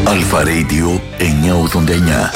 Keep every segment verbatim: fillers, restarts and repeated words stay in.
Αλφα Radio εννιακόσια ογδόντα εννιά.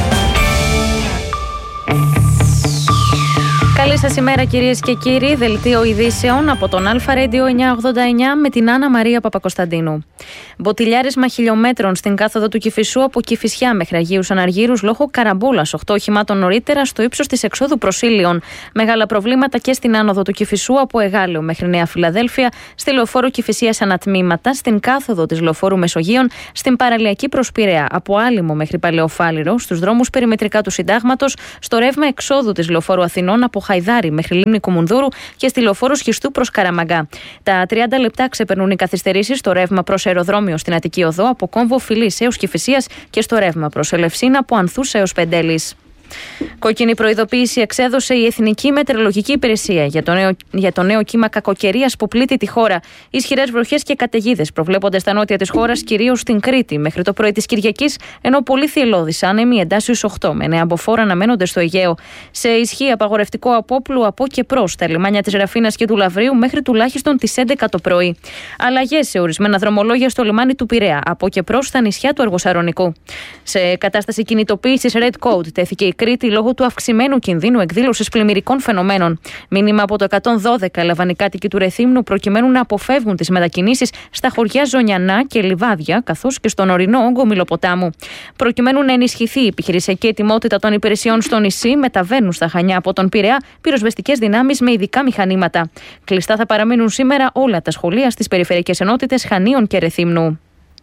Καλή σας ημέρα κυρίες και κύριοι, δελτίο ειδήσεων από τον Αλφα Radio εννιακόσια ογδόντα εννιά με την Άννα Μαρία Παπακοσταντίνου. Μποτιλιάρισμα χιλιόμετρων στην κάθοδο του Κηφισού από Κηφισιά μέχρι Αγίους Αναργύρους λόγω καραμπόλας οκτώ οχημάτων νωρίτερα στο ύψος της εξόδου Προσήλιων. Μεγάλα προβλήματα και στην άνοδο του Κηφισού από Εγάλεο μέχρι Νέα Φιλαδέλφια, στη λεωφόρο Κηφισίας ανατμήματα, στην κάθοδο της λεωφόρου Μεσογείων, στην παραλιακή προς Πειραιά από Άλυμο μέχρι Παλαιοφάλιρο, στους δρόμους περιμετρικά του Συντάγματος, στο ρεύμα εξόδου της λεωφόρου Αθηνών από Χαϊδάρη μέχρι Λίμνη Κουμουνδούρου και στη λεωφόρο Σχιστού προς Καραμαγκά. Τα τριάντα λεπτά ξεπερνούν οι καθυστερήσεις στο ρεύμα προς αεροδρόμιο στην Αττική Οδό από Κόμβο Φιλής έως Κηφισίας και στο ρεύμα προς Ελευσίνα από Ανθούς έως Πεντέλης. Κόκκινη προειδοποίηση εξέδωσε η Εθνική Μετεωρολογική Υπηρεσία για το νέο, για το νέο κύμα κακοκαιρίας που πλήττει τη χώρα. Ισχυρές βροχές και καταιγίδες προβλέπονται στα νότια της χώρας, κυρίως στην Κρήτη, μέχρι το πρωί της Κυριακής, ενώ πολύ θυελλώδης άνεμοι εντάσσεως οκτώ με νέα αμποφόρα αναμένονται στο Αιγαίο. Σε ισχύ απαγορευτικό απόπλου από και προς τα λιμάνια της Ραφίνας και του Λαβρίου μέχρι τουλάχιστον τις έντεκα το πρωί. Αλλαγές σε ορισμένα δρομολόγια στο λιμάνι του Πειραιά από και προς τα νησιά του Αργοσαρονικού. Σε κατάσταση κινητοποίησης Red Code τέθηκε η Κρήτη λόγω του αυξημένου κινδύνου εκδήλωσης πλημμυρικών φαινομένων. Μήνυμα από το εκατόν δώδεκα έλαβαν οι κάτοικοι του Ρεθύμνου προκειμένου να αποφεύγουν τις μετακινήσεις στα χωριά Ζωνιανά και Λιβάδια, καθώς και στον ορεινό όγκο Μιλοποτάμου. Προκειμένου να ενισχυθεί η επιχειρησιακή ετοιμότητα των υπηρεσιών στο νησί, μεταβαίνουν στα Χανιά από τον Πειραιά πυροσβεστικές δυνάμεις με ειδικά μηχανήματα. Κλειστά θα παραμείνουν σήμερα όλα τα σχολεία στις περιφερειακές ενότητες Χανίων και Ρεθύμνου.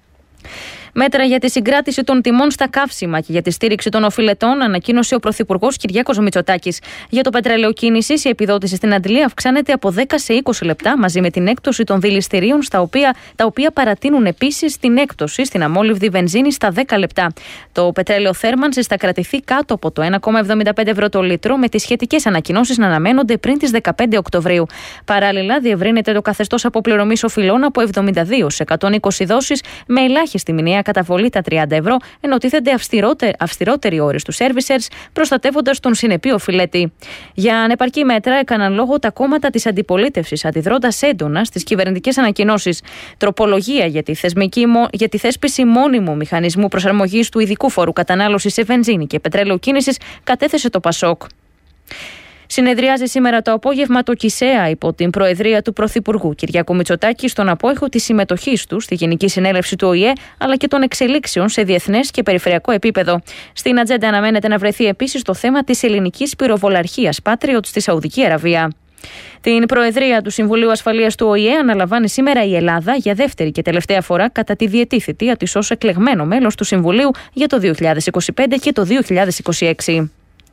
Μέτρα για τη συγκράτηση των τιμών στα καύσιμα και για τη στήριξη των οφειλετών ανακοίνωσε ο Πρωθυπουργός Κυριάκος Μητσοτάκης. Για το πετρέλαιο κίνησης, η επιδότηση στην Αντλία αυξάνεται από δέκα σε είκοσι λεπτά μαζί με την έκπτωση των δηληστηρίων, στα οποία, τα οποία παρατείνουν επίσης την έκπτωση στην αμόλυβδη βενζίνη στα δέκα λεπτά. Το πετρέλαιο θέρμανσης θα κρατηθεί κάτω από το ένα κόμμα εβδομήντα πέντε ευρώ το λίτρο, με τις σχετικές ανακοινώσεις να αναμένονται πριν τις δεκαπέντε Οκτωβρίου. Παράλληλα, διευρύνεται το καθεστώς αποπληρωμής οφειλών από εβδομήντα δύο σε εκατόν είκοσι δόσεις με ελάχιστη μηνιαία καταβολή τα τριάντα ευρώ, ενώ τίθενται αυστηρότεροι όροι στους servicers, προστατεύοντας τον συνεπή οφειλέτη. Για ανεπαρκή μέτρα έκαναν λόγο τα κόμματα της αντιπολίτευσης, αντιδρώντας έντονα στις κυβερνητικές ανακοινώσεις. Τροπολογία για τη, θεσμική, για τη θέσπιση μόνιμου μηχανισμού προσαρμογής του ειδικού φόρου κατανάλωσης σε βενζίνη και πετρέλαιο κίνησης κατέθεσε το Πασόκ. Συνεδριάζει σήμερα το απόγευμα το ΚΙΣΕΑ υπό την προεδρία του Πρωθυπουργού Κυριάκου Μητσοτάκη στον απόϊχο της συμμετοχής του στη Γενική Συνέλευση του Ο Η Ε αλλά και των εξελίξεων σε διεθνές και περιφερειακό επίπεδο. Στην ατζέντα αναμένεται να βρεθεί επίσης το θέμα της ελληνικής πυροβολαρχίας Patriot στη Σαουδική Αραβία. Την προεδρία του Συμβουλίου Ασφαλείας του Ο Η Ε αναλαμβάνει σήμερα η Ελλάδα για δεύτερη και τελευταία φορά κατά τη διετή θητεία της ως εκλεγμένο μέλος του Συμβουλίου για το δύο χιλιάδες είκοσι πέντε και το δύο χιλιάδες είκοσι έξι.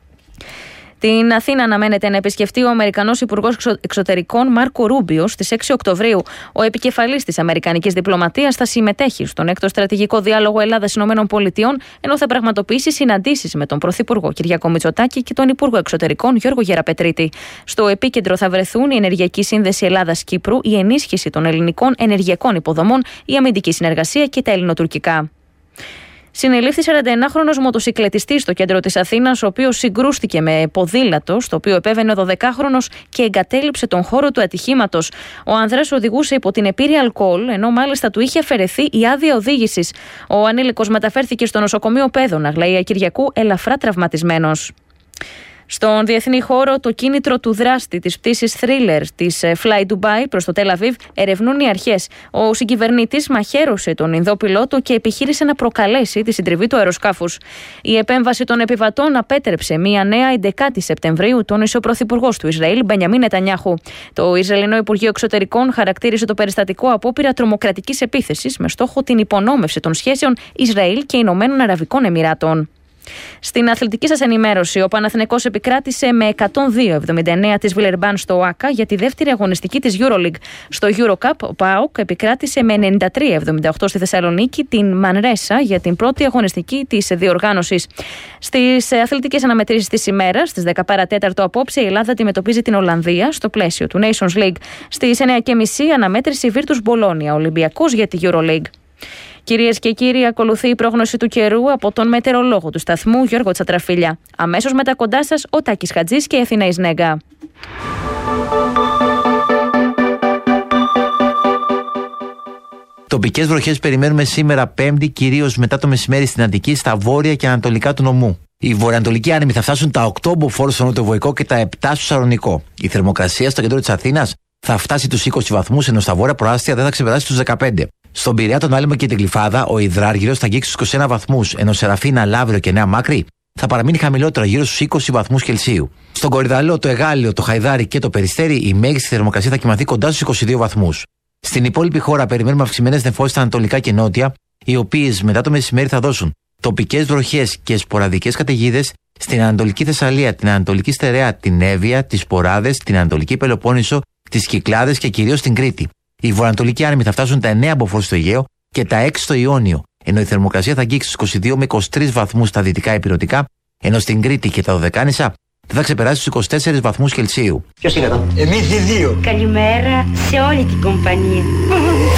Την Αθήνα αναμένεται να επισκεφτεί ο Αμερικανός Υπουργός Εξωτερικών Μάρκο Ρούμπιο στις έξι Οκτωβρίου. Ο επικεφαλής της Αμερικανικής Διπλωματίας θα συμμετέχει στον έκτο στρατηγικό διάλογο Ελλάδα-ΗΠΑ, ενώ θα πραγματοποιήσει συναντήσεις με τον Πρωθυπουργό Κυριάκο Μητσοτάκη και τον Υπουργό Εξωτερικών Γιώργο Γεραπετρίτη. Στο επίκεντρο θα βρεθούν η Ενεργειακή Σύνδεση Ελλάδα-Κύπρου, η ενίσχυση των ελληνικών ενεργειακών υποδομών, η αμυντική συνεργασία και τα ελληνοτουρκικά. Συνελήφθη σαρανταενάχρονος μοτοσικλετιστής στο κέντρο της Αθήνας, ο οποίος συγκρούστηκε με ποδήλατο, στο οποίο επέβαινε ο δωδεκάχρονος και εγκατέλειψε τον χώρο του ατυχήματος. Ο άνδρας οδηγούσε υπό την επίρρεια αλκοόλ, ενώ μάλιστα του είχε αφαιρεθεί η άδεια οδήγησης. Ο ανήλικος μεταφέρθηκε στο νοσοκομείο Πέδων Αγλαία Κυριακού ελαφρά τραυματισμένος. Στον διεθνή χώρο, το κίνητρο του δράστη της πτήσης Thriller της Fly Dubai προς το Τελ Αβίβ ερευνούν οι αρχές. Ο συγκυβερνήτης μαχαίρωσε τον Ινδό πιλότο και επιχείρησε να προκαλέσει τη συντριβή του αεροσκάφους. Η επέμβαση των επιβατών απέτρεψε μια νέα έντεκα Σεπτεμβρίου, τόνισε ο πρωθυπουργός του Ισραήλ, Μπενιαμίν Νετανιάχου. Το Ισραηλινό Υπουργείο Εξωτερικών χαρακτήρισε το περιστατικό απόπειρα τρομοκρατικής επίθεσης με στόχο την υπονόμευση των σχέσεων Ισραήλ και Ηνωμένων Αραβικών Εμιράτων. Στην αθλητική σας ενημέρωση, ο Παναθηναϊκός επικράτησε με εκατόν δύο εβδομήντα εννέα της Βιλερμπάν στο ΟΑΚΑ για τη δεύτερη αγωνιστική της EuroLeague. Στο EuroCup, ο ΠΑΟΚ επικράτησε με ενενήντα τρία εβδομήντα οκτώ στη Θεσσαλονίκη την Μανρέσα για την πρώτη αγωνιστική της διοργάνωσης. Στις αθλητικές αναμετρήσεις της ημέρας, στις δέκα παρά τέταρτο απόψε, η Ελλάδα αντιμετωπίζει την Ολλανδία στο πλαίσιο του Nations League. Στις εννιά και μισή αναμέτρηση Virtus Bologna, Ολυμπιακός για τη EuroLeague. Κυρίες και κύριοι, ακολουθεί η πρόγνωση του καιρού από τον μετεωρολόγο του σταθμού Γιώργο Τσατραφίλια. Αμέσως μετά κοντά σας ο Τάκης Χατζής και η Αθηνά Ισνέγκα. Τοπικές βροχές περιμένουμε σήμερα Πέμπτη, κυρίως μετά το μεσημέρι στην Αττική, στα βόρεια και ανατολικά του νομού. Οι βορειοανατολικοί άνεμοι θα φτάσουν τα οκτώ μποφόρ στο νοτιοβοϊκό και τα επτά στο Σαλονικό. Η θερμοκρασία στο κέντρο της Αθήνας θα φτάσει τους είκοσι βαθμούς, ενώ στα βόρεια προάστια δεν θα ξεπεράσει τους δεκαπέντε. Στον Πειραιά, τον Άλυμο και την Γλυφάδα, ο υδράργυρος θα αγγίξει τους είκοσι ένα βαθμούς, ενώ Σεραφίνα, Λαύριο και Νέα Μάκρη θα παραμείνει χαμηλότερο, γύρω στους είκοσι βαθμούς Κελσίου. Στον Κορυδαλό, το Εγάλιο, το Χαϊδάρι και το Περιστέρι, η μέγιστη θερμοκρασία θα κυμανθεί κοντά στους είκοσι δύο βαθμούς. Στην υπόλοιπη χώρα περιμένουμε αυξημένες νεφώσεις στα ανατολικά και νότια, οι οποίες μετά το μεσημέρι θα δώσουν τοπικές βροχές και σποραδικές καταιγίδες στην Ανατολική Θεσσαλία, την Ανατολική Στερεά, την Εύβοια, τις Ποράδες, την Ανατολική Πελοπόννησο, τις Κυκλάδες και κυρίως την Κρήτη. Οι βορειοανατολικοί άνεμοι θα φτάσουν τα εννέα μποφόρ στο Αιγαίο και τα έξι στο Ιόνιο, ενώ η θερμοκρασία θα αγγίξει στους είκοσι δύο με είκοσι τρεις βαθμούς στα δυτικά ηπειρωτικά, ενώ στην Κρήτη και τα Δωδεκάνησα δεν θα ξεπεράσει τους είκοσι τέσσερις βαθμούς Κελσίου. Ποιος είναι εδώ? Εμείς οι δύο. Καλημέρα σε όλη την κομπανία.